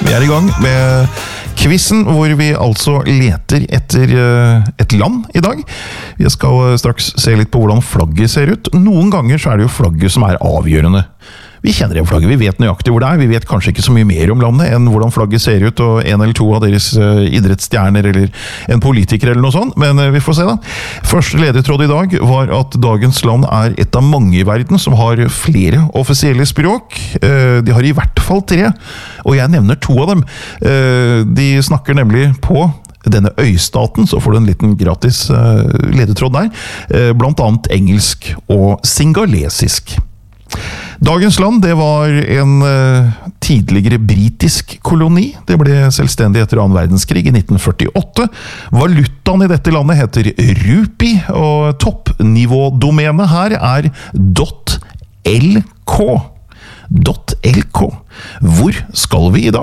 Vi I gang med quizen, hvor vi altså leter etter et land I dag. Vi skal straks se litt på hvordan flagget ser ut. Noen ganger så det jo flagget som avgjørende. Vi kjenner igjen flagget, vi vet nøyaktig hvor det vi vet kanskje ikke så mye mer om landet enn hvordan flagget ser ut, og en eller to av deres idrettsstjerner, eller en politiker eller noe sånt, men vi får se da. Første ledetråd I dag var at dagens land et av mange I verden som har flere offisielle språk. De har I hvert fall 3, og jeg nevner 2 av dem. De snakker nemlig på denne øystaten, så får du en liten gratis ledetråd der, blant annet engelsk og singalesisk. Dagens land, det var en tidligere britisk koloni. Det ble selvstendig etter 2. verdenskrig I 1948. Valutaen I dette landet heter rupi, og toppnivådomenet her .lk. .lk. Hvor skal vi I dag?